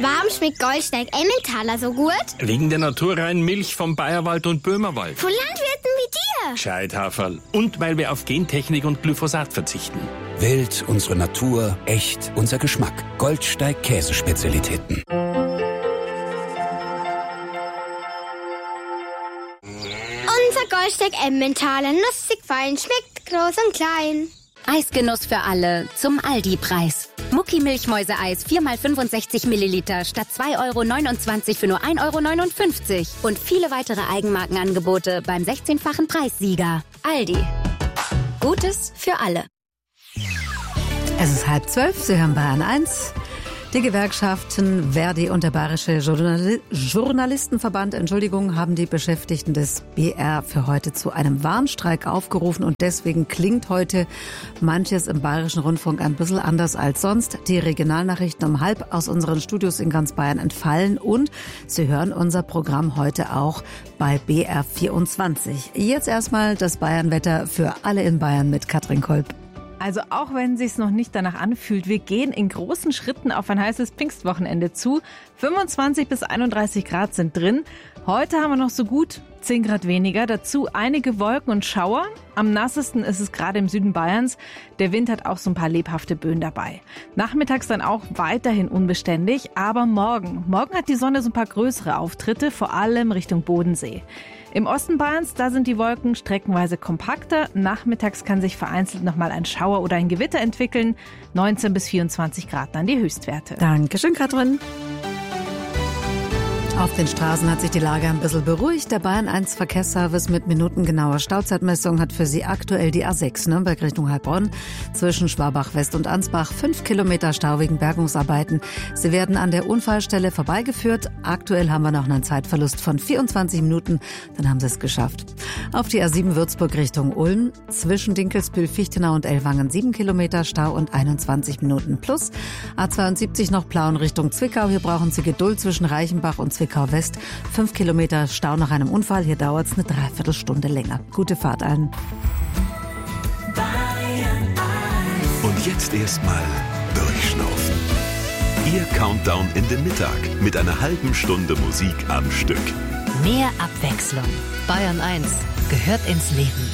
Warum schmeckt Goldsteig Emmentaler so gut? Wegen der naturreinen Milch vom Bayerwald und Böhmerwald. Von Landwirten wie dir. Gescheithaferl. Und weil wir auf Gentechnik und Glyphosat verzichten. Wild, unsere Natur, echt, unser Geschmack. Goldsteig Käsespezialitäten. Unser Goldsteig Emmentaler, nussig fein, schmeckt groß und klein. Eisgenuss für alle zum Aldi-Preis. Mucki-Milchmäuse-Eis 4x65 Milliliter statt 2,29 € für nur 1,59 € und viele weitere Eigenmarkenangebote beim 16-fachen Preissieger. Aldi. Gutes für alle. Es ist 11:30, Sie hören Bayern 1. Die Gewerkschaften Verdi und der Bayerische Journalistenverband, haben die Beschäftigten des BR für heute zu einem Warnstreik aufgerufen und deswegen klingt heute manches im Bayerischen Rundfunk ein bisschen anders als sonst. Die Regionalnachrichten um 12:30 aus unseren Studios in ganz Bayern entfallen und Sie hören unser Programm heute auch bei BR24. Jetzt erstmal das Bayernwetter für alle in Bayern mit Katrin Kolb. Also auch wenn es sich noch nicht danach anfühlt, wir gehen in großen Schritten auf ein heißes Pfingstwochenende zu. 25 bis 31 Grad sind drin. Heute haben wir noch so gut 10 Grad weniger. Dazu einige Wolken und Schauer. Am nassesten ist es gerade im Süden Bayerns. Der Wind hat auch so ein paar lebhafte Böen dabei. Nachmittags dann auch weiterhin unbeständig. Aber morgen hat die Sonne so ein paar größere Auftritte, vor allem Richtung Bodensee. Im Osten Bayerns, da sind die Wolken streckenweise kompakter. Nachmittags kann sich vereinzelt nochmal ein Schauer oder ein Gewitter entwickeln. 19 bis 24 Grad dann die Höchstwerte. Dankeschön, Katrin. Auf den Straßen hat sich die Lage ein bisschen beruhigt. Der Bayern 1 Verkehrsservice mit minutengenauer Stauzeitmessung hat für Sie aktuell die A6 Nürnberg Richtung Heilbronn zwischen Schwabach West und Ansbach 5 Kilometer Stau wegen Bergungsarbeiten. Sie werden an der Unfallstelle vorbeigeführt. Aktuell haben wir noch einen Zeitverlust von 24 Minuten. Dann haben Sie es geschafft. Auf die A7 Würzburg Richtung Ulm zwischen Dinkelsbühl, Fichtenau und Ellwangen 7 Kilometer Stau und 21 Minuten plus. A72 noch Plauen Richtung Zwickau. Hier brauchen Sie Geduld zwischen Reichenbach und Zwickau West. 5 Kilometer Stau nach einem Unfall. Hier dauert es eine Dreiviertelstunde länger. Gute Fahrt allen. Und jetzt erstmal durchschnaufen. Ihr Countdown in den Mittag mit einer halben Stunde Musik am Stück. Mehr Abwechslung. Bayern 1 gehört ins Leben.